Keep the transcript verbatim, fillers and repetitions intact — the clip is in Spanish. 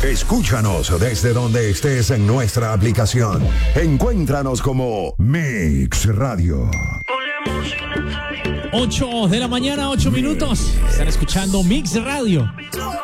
Escúchanos desde donde estés en nuestra aplicación. Encuéntranos como Mix Radio. ocho de la mañana, ocho minutos. Están escuchando Mix Radio.